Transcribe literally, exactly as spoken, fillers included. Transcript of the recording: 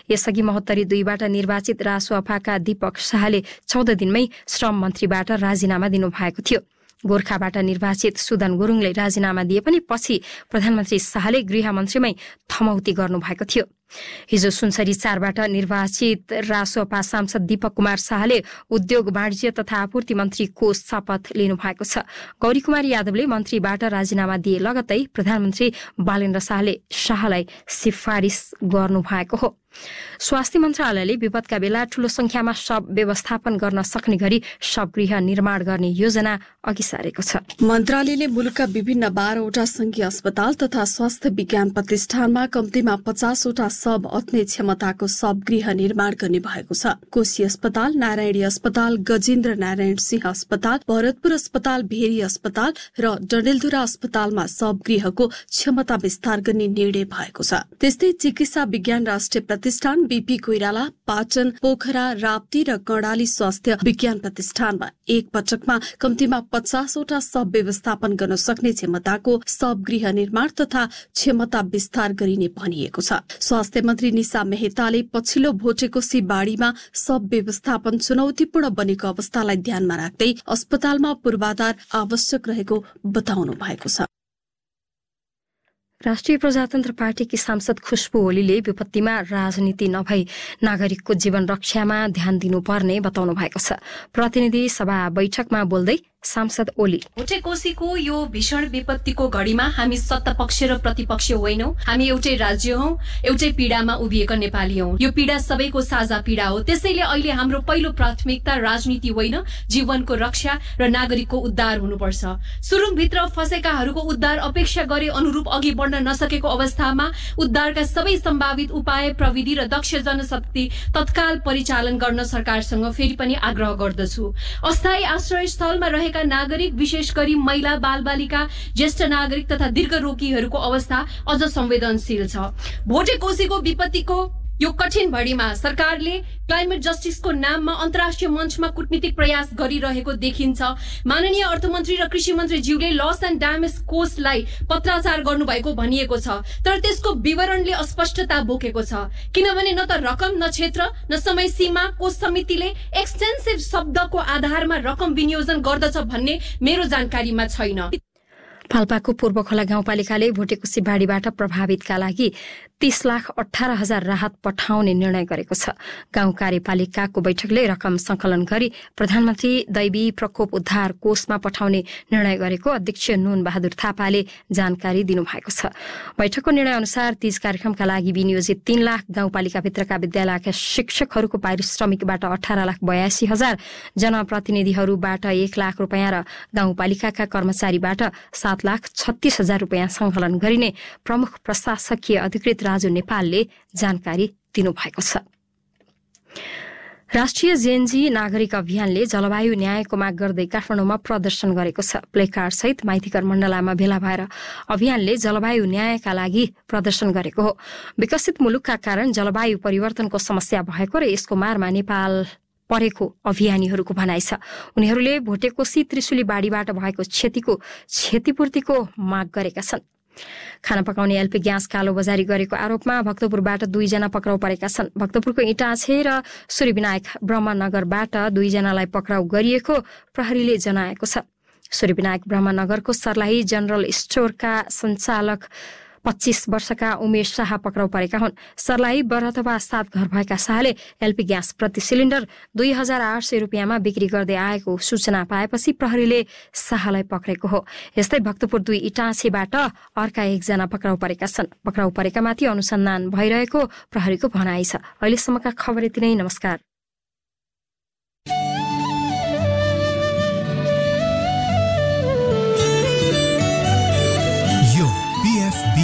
यसअघि महोत्तरी दुईबाट निर्वाचित रासोपाका दीपक शाहले चौध दिनमै श्रम मन्त्रीबाट राजीनामा दिनुभएको थियो। गोर्खाबाट निर्वाचित सुदन गुरुङले राजीनामा दिए पनि पछि प्रधानमन्त्री शाहले गृहमन्त्रीमै थमौती गर्नुभएको थियो। हिजो सुनसरी चारबाट निर्वाचित रासोपा सांसद दीपक कुमार शाहले उद्योग वाणिज्य तथा आपूर्ति मन्त्रीको शपथ लिनुभएको छ। गौरी कुमार यादवले मन्त्रीबाट राजीनामा दिए लगत्तै प्रधानमन्त्री बालेन्द्र शाहले शाहलाई सिफारिस गर्नुभएको हो। स्वास्थ्य मन्त्रालयले विपदका बेला ठूलो संख्यामा शव व्यवस्थापन गर्न सक्ने गरी शवगृह निर्माण गर्ने योजना अघि सारेको छ। मन्त्रालयले मुलुकका विभिन्न बाह्रवटा संघीय अस्पताल तथा स्वास्थ्य विज्ञान प्रतिष्ठानमा कम्तीमा पचासवटा शव अट्ने क्षमताको शवगृह निर्माण गर्ने भएको छ। कोशी अस्पताल, नारायणी अस्पताल, गजेन्द्र नारायण सिंह अस्पताल, भरतपुर अस्पताल, भेरी अस्पताल र डडेलधुरा अस्पतालमा शवगृहको क्षमता विस्तार गर्ने निर्णय भएको छ। त्यस्तै चिकित्सा विज्ञान राष्ट्रिय प्रतिष्ठान, बीपी कोइराला, पाटन, पोखरा, राप्ती र कर्णाली स्वास्थ्य विज्ञान प्रतिष्ठानमा एक पटकमा कम्तीमा पचासवटा शव व्यवस्थापन गर्न सक्ने क्षमताको शवगृह निर्माण तथा क्षमता विस्तार गरिने भनिएको छ। स्वास्थ्य मन्त्री निशा मेहताले पछिल्लो भोटेकोशी बाढीमा शव व्यवस्थापन चुनौतीपूर्ण बनेको अवस्थालाई ध्यानमा राख्दै अस्पतालमा पूर्वाधार आवश्यक रहेको बताउनु भएको छ। राष्ट्रिय प्रजातन्त्र पार्टीकी सांसद खुशबु ओलीले विपत्तिमा राजनीति नभई नागरिकको जीवन रक्षामा ध्यान दिनुपर्ने बताउनु भएको छ। प्रतिनिधि सभा बैठकमा बोल्दै सांसद ओली, भोटेकोशीको यो भीषण विपत्तिको घडीमा हामी सत्तापक्ष र प्रतिपक्ष होइनौं। हामी एउटै राज्य हौ, एउटै पीडामा उभिएका नेपाली हौ। यो पीडा सबैको साझा पीडा हो। त्यसैले अहिले हाम्रो पहिलो प्राथमिकता राजनीति होइन, जीवनको रक्षा र नागरिकको उद्धार हुनुपर्छ। सुरुङभित्र फँसेकाहरूको उद्धार अपेक्षा गरे अनुरूप अघि बढ्न नसकेको अवस्थामा उद्धारका सबै सम्भावित उपाय, प्रविधि र दक्ष जनशक्ति तत्काल परिचालन गर्न सरकारसँग फेरि पनि आग्रह गर्दछु। अस्थायी आश्रय स्थलमा रहेका नागरिक, विशेष गरी महिला, बालबालिका, ज्येष्ठ नागरिक तथा दीर्घ रोगीहरूको अवस्था अझ संवेदनशील छ। भोटेकोशीको विपत्तिको यो कठिन घडीमा सरकारले क्लाइमेट जस्टिसको नाममा अन्तर्राष्ट्रिय मञ्चमा कूटनीतिक प्रयास गरिरहेको देखिन्छ। माननीय अर्थमन्त्री र कृषि मन्त्रीज्यूले लस एन्ड ड्यामेज कोस्टलाई पत्राचार गर्नुभएको भनिएको छ, तर त्यसको विवरणले अस्पष्टता बोकेको छ। किनभने न त रकम, न क्षेत्र, न समय सीमा कोष समितिले एक्सटेन्सिभ शब्दको आधारमा रकम विनियोजन गर्दछ भन्ने मेरो जानकारीमा छैन। पाल्पाको पूर्व खोला गाउँपालिकाले भोटेकोशी बाढीबाट प्रभावितका लागि तीस लाख अठार हजार राहत पठाउने निर्णय गरेको छ। गाउँ कार्यपालिकाको बैठकले रकम संकलन गरी प्रधानमन्त्री दैवी प्रकोप उद्धार कोषमा पठाउने निर्णय गरेको अध्यक्ष नुन बहादुर थापाले जानकारी दिनुभएको छ। बैठकको निर्णय अनुसार तीज कार्यक्रमका लागि विनियोजित तीन लाख गाउँपालिकाभित्रका विद्यालयका शिक्षकहरूको पारिश्रमिकबाट अठार लाख बयासी हजार, जनप्रतिनिधिहरूबाट एक लाख रुपियाँ र गाउँपालिकाका कर्मचारीबाट सात लाख छत्तीस हजार रुपियाँ संकलन गरिने प्रमुख प्रशासकीय अधिकृत राजु नेपालले जानकारी दिनुभएको छ। राष्ट्रिय जेएनजी नागरिक अभियानले जलवायु न्यायको माग गर्दै काठमाडौँमा प्रदर्शन गरेको छ। प्लेकार्ड सहित माइतीघर मण्डलामा भेला भएर अभियानले जलवायु न्यायका लागि प्रदर्शन गरेको हो। विकसित मुलुकका कारण जलवायु परिवर्तनको समस्या भएको र यसको मारमा नेपाल परेको अभियानीहरूको भनाइ छ। उनीहरूले भोटेकोशी त्रिशुली बाढीबाट भएको क्षतिको क्षतिपूर्तिको माग गरेका छन्। खाना पकाउने एलपी ग्यास कालो बजारी गरेको आरोपमा भक्तपुरबाट दुईजना पक्राउ परेका छन्। भक्तपुरको इटाछे र सूर्यविनायक ब्रह्मनगरबाट दुईजनालाई पक्राउ गरिएको प्रहरीले जनाएको छ। सूर्यविनायक ब्रह्मनगरको सर्लाही जनरल स्टोरका सञ्चालक पच्चीस वर्षका उमेश शाह पक्राउ परेका हुन्। सर्लाही बरतवा सात घर भएका शाहले एलपी ग्यास प्रति सिलिन्डर दुई हजार आठ सय रुपियाँमा बिक्री गर्दै आएको सूचना पाएपछि प्रहरीले शाहलाई पक्रेको हो। यस्तै भक्तपुर दुई इटाँछेबाट अर्का एकजना पक्राउ परेका छन्। पक्राउ परेकामाथि अनुसन्धान भइरहेको प्रहरीको भनाइ छ। अहिलेसम्मका खबर यति नै। नमस्कार।